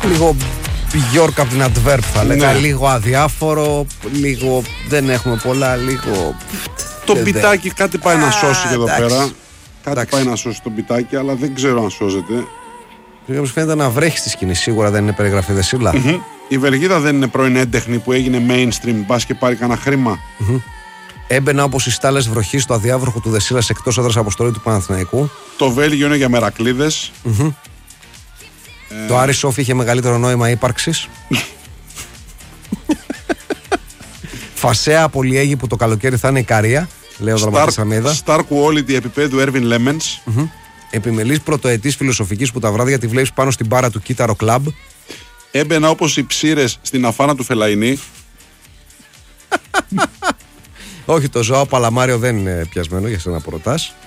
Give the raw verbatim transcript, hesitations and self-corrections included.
λίγο Björk από την Αντβέρπ θα λέγα. Ναι. Λίγο αδιάφορο, λίγο δεν έχουμε πολλά, λίγο. Το δεν, πιτάκι κάτι πάει Α, να σώσει εδώ εντάξει. πέρα. Κάτι Εντάξει. πάει να σώσει το πιτάκι, αλλά δεν ξέρω αν σώζεται. Όπως φαίνεται να βρέχει στη σκηνή, σίγουρα δεν είναι περιγραφή δεσίλα. Mm-hmm. Η Βεργίδα δεν είναι πρώην έντεχνη που έγινε mainstream, μπας και πάρει κανένα χρήμα. Mm-hmm. Έμπαινα όπως οι στάλες βροχή στο αδιάβροχο του Δεσίλας εκτός έδρας αποστολή του Παναθηναϊκού. Το Βέλγιο είναι για μερακλείδες. Mm-hmm. Ε... Το Άρη Σόφι είχε μεγαλύτερο νόημα ύπαρξης. Φασέα Πολυέγη που το καλοκαίρι θα είναι η Καρία. Λέω δραματής Σαμίδα. Star Quality επίπεδου Έρβιν Λέμενς. Mm-hmm. Επιμελής πρωτοετής φιλοσοφικής που τα βράδια τη βλέπεις πάνω στην μπάρα του Κύτταρο Κλαμπ. Έμπαινα όπως οι ψήρες στην αφάνα του Φελαϊνή. Όχι, το Ζωάο Παλαμάριο δεν είναι πιασμένο για σένα που ρωτάς.